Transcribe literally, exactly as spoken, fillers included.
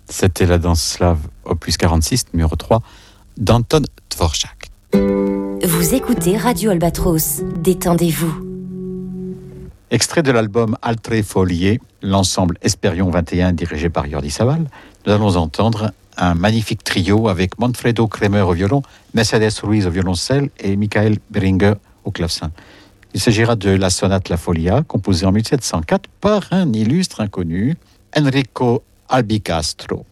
C'était la danse slave opus quarante-six, numéro trois, d'Anton Dvorak. Vous écoutez Radio Albatros, détendez-vous. Extrait de l'album Altre Folie, l'ensemble Esperion vingt et un dirigé par Jordi Savall, nous allons entendre un magnifique trio avec Manfredo Kremer au violon, Mercedes Ruiz au violoncelle et Michael Beringer au clavecin. Il s'agira de la sonate La Folia, composée en mille sept cent quatre par un illustre inconnu, Enrico Albicastro.